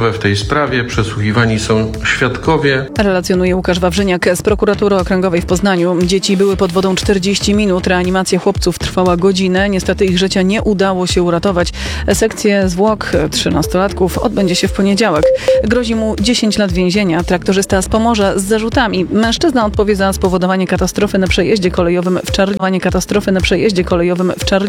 dowodowe w tej sprawie, przesłuchiwani są świadkowie. Relacjonuje Łukasz Wawrzyniak z Prokuratury Okręgowej w Poznaniu. Dzieci były pod wodą 40 minut. Reanimacja chłopców trwała godzinę. Niestety ich życia nie udało się uratować. Sekcję zwłok 13-latków odbędzie się w poniedziałek. Grozi mu 10 lat więzienia. Traktorzysta z Pomorza z zarzutami. Mężczyzna odpowie za spowodowanie katastrofy na przejeździe kolejowym w Czarlinie.